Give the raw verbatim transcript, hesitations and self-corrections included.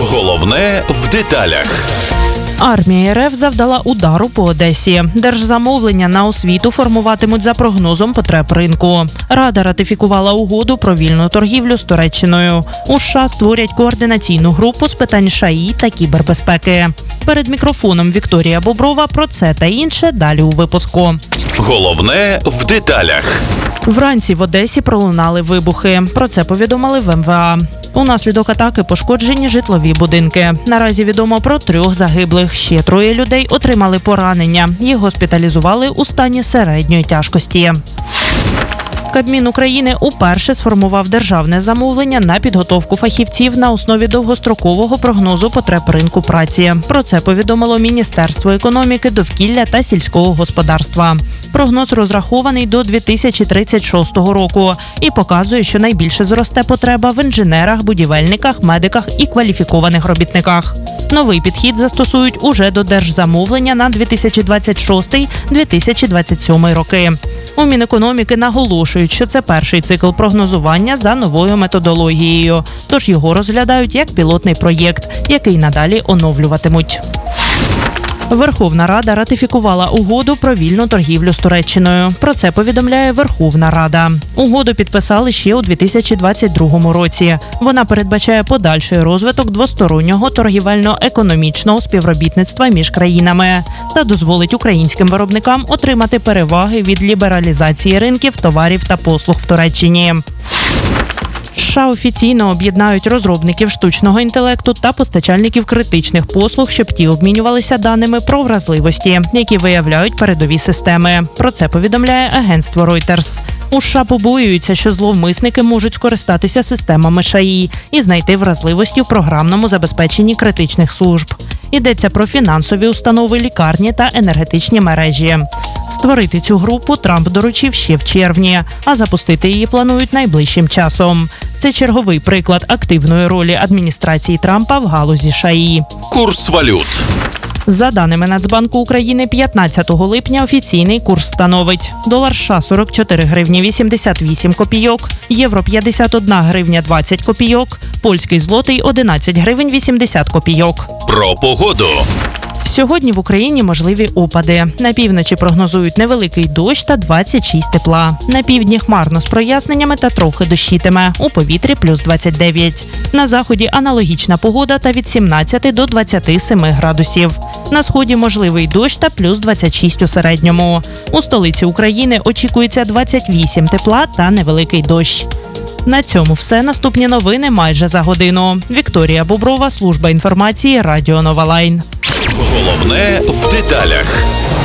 Головне в деталях. Армія РФ завдала удару по Одесі. Держзамовлення на освіту формуватимуть за прогнозом потреб ринку. Рада ратифікувала угоду про вільну торгівлю з Туреччиною. У США створять координаційну групу з питань ШАІ та кібербезпеки. Перед мікрофоном Вікторія Боброва про це та інше далі у випуску. Головне в деталях. Вранці в Одесі пролунали вибухи. Про це повідомили в ем ве а. Унаслідок атаки пошкоджені житлові будинки. Наразі відомо про трьох загиблих. Ще троє людей отримали поранення. Їх госпіталізували у стані середньої тяжкості. Кабмін України уперше сформував державне замовлення на підготовку фахівців на основі довгострокового прогнозу потреб ринку праці. Про це повідомило Міністерство економіки, довкілля та сільського господарства. Прогноз розрахований до дві тисячі тридцять шостого року і показує, що найбільше зросте потреба в інженерах, будівельниках, медиках і кваліфікованих робітниках. Новий підхід застосують уже до держзамовлення на дві тисячі двадцять шостий - дві тисячі двадцять сьомий роки. У Мінекономіки наголошують, що це перший цикл прогнозування за новою методологією, тож його розглядають як пілотний проєкт, який надалі оновлюватимуть. Верховна Рада ратифікувала угоду про вільну торгівлю з Туреччиною. Про це повідомляє Верховна Рада. Угоду підписали ще у дві тисячі двадцять другому році. Вона передбачає подальший розвиток двостороннього торгівельно-економічного співробітництва між країнами та дозволить українським виробникам отримати переваги від лібералізації ринків товарів та послуг в Туреччині. США офіційно об'єднають розробників штучного інтелекту та постачальників критичних послуг, щоб ті обмінювалися даними про вразливості, які виявляють передові системи. Про це повідомляє агентство Reuters. У США побоюються, що зловмисники можуть скористатися системами ШАІ і знайти вразливості в програмному забезпеченні критичних служб. Йдеться про фінансові установи, лікарні та енергетичні мережі. Створити цю групу Трамп доручив ще в червні, а запустити її планують найближчим часом. Це черговий приклад активної ролі адміністрації Трампа в галузі ШАІ. Курс валют. За даними Нацбанку України, п'ятнадцятого липня офіційний курс становить: долар США – сорок чотири гривні вісімдесят вісім копійок, євро – п'ятдесят одна гривня двадцять копійок, польський злотий – одинадцять гривень вісімдесят копійок. Про погоду. Сьогодні в Україні можливі опади. На півночі прогнозують невеликий дощ та двадцять шість тепла. На півдні хмарно з проясненнями та трохи дощитиме. У повітрі плюс двадцять дев'ять. На заході аналогічна погода та від сімнадцяти до двадцяти семи градусів. На сході можливий дощ та плюс двадцять шість у середньому. У столиці України очікується двадцять вісім тепла та невеликий дощ. На цьому все. Наступні новини майже за годину. Вікторія Боброва, служба інформації, Радіо Нова Лайн. Головне в деталях.